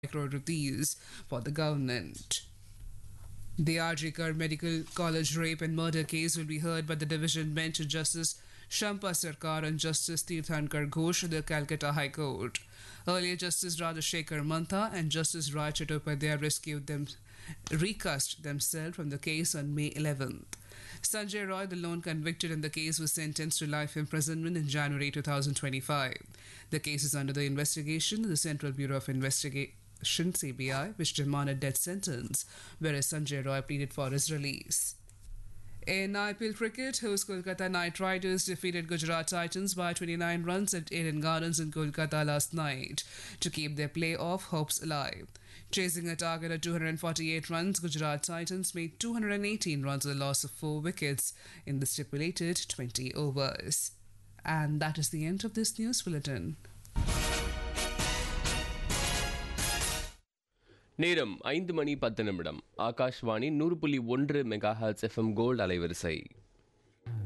crore rupees for the government. The Arjikar Medical College rape and murder case will be heard by the division bench of Justice Shampa Sarkar and Justice Tirthankar Ghosh of the Calcutta High Court. Earlier, Justice Rajashekar Mantha and Justice Rai Chattopadhyay recused themselves from the case on May 11th. Sanjay Roy, the lone convicted in the case, was sentenced to life imprisonment in January 2025. The case is under the investigation of the Central Bureau of Investigation, CBI, which demanded death sentence, whereas Sanjay Roy pleaded for his release. In IPL cricket, host Kolkata Knight Riders defeated Gujarat Titans by 29 runs at Eden Gardens in Kolkata last night to keep their playoff hopes alive. Chasing a target of 248 runs, Gujarat Titans made 218 runs with a loss of 4 wickets in the stipulated 20 overs. And that is the end of this news bulletin. நேரம் 5 மணி 10 நிமிடம். Akashvani 100.1 megahertz FM gold அலைவரிசை.